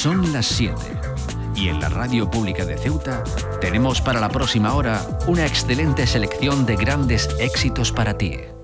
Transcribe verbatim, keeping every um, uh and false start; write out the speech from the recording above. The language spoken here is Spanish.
Son las siete y en la Radio Pública de Ceuta tenemos para la próxima hora una excelente selección de grandes éxitos para ti.